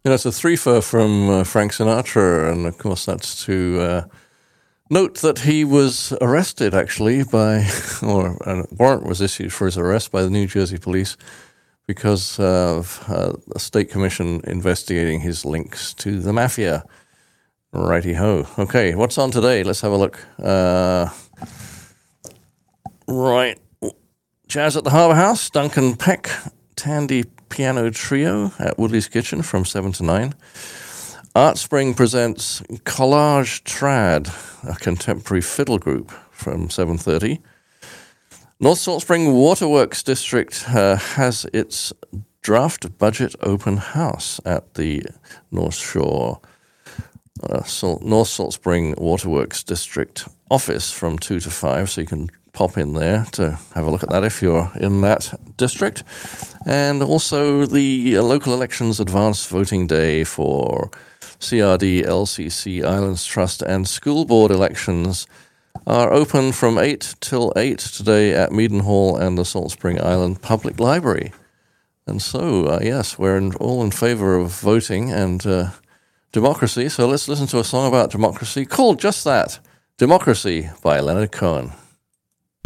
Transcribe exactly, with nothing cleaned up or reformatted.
You know, it's a threefer from uh, Frank Sinatra, and of course that's to uh, note that he was arrested, actually, by, or a warrant was issued for his arrest by the New Jersey police because of uh, a state commission investigating his links to the mafia. Righty-ho. Okay, what's on today? Let's have a look. Uh, right. Jazz at the Harbour House, Duncan Peck, Tandy Piano Trio at Woodley's Kitchen from seven to nine. Art Spring presents Collage Trad, a contemporary fiddle group, from seven thirty. North Salt Spring Waterworks District uh, has its draft budget open house at the North Shore uh, Salt, North Salt Spring Waterworks District office from two to five, so you can pop in there to have a look at that if you're in that district. And also the local elections advanced voting day for C R D, L C C, Islands Trust, and school board elections are open from eight till eight today at Meaden Hall and the Salt Spring Island Public Library. And so, uh, yes, we're in, all in favor of voting and uh, democracy. So let's listen to a song about democracy called just that, Democracy by Leonard Cohen.